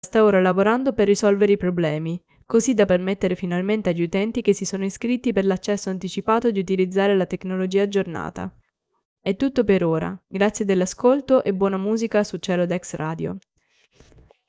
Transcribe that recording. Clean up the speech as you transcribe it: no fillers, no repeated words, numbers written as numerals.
sta ora lavorando per risolvere i problemi, così da permettere finalmente agli utenti che si sono iscritti per l'accesso anticipato di utilizzare la tecnologia aggiornata. È tutto per ora, grazie dell'ascolto e buona musica su Celodex Radio.